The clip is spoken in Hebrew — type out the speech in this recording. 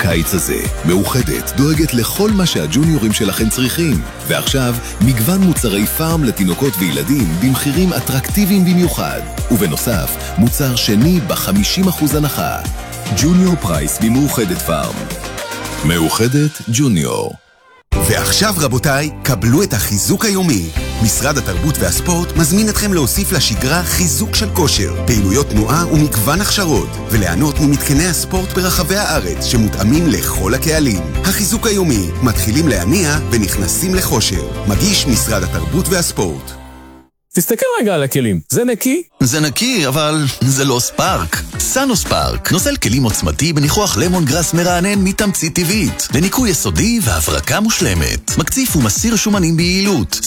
הקיץ הזה. מאוחדת דואגת לכל מה שהג'וניורים שלכם צריכים. ועכשיו, מגוון מוצרי פארם לתינוקות וילדים במחירים אטרקטיביים במיוחד. ובנוסף, מוצר שני ב-50% הנחה. ג'וניור פרייס במאוחדת פארם. מאוחדת ג'וניור. ועכשיו רבותיי, קבלו את החיזוק היומי. משרד התרבות והספורט מזמין אתכם להוסיף לשגרה חיזוק של כושר, פעילויות תנועה ומגוון הכשרות, וליהנות ממתקני הספורט ברחבי הארץ שמותאמים לכל הקהלים. החיזוק היומי, מתחילים להניע ונכנסים לכושר. מגיש משרד התרבות והספורט. תסתכל רגע על הכלים, זה נקי? זה נקי, אבל זה לא ספארק. סנו ספארק, נוזל כלים עוצמתי בניחוח למון גרס מרענן מתמצית טבעית, לניקוי יסודי והברקה מושלמת. מקציף ומסיר שומנים ביעילות.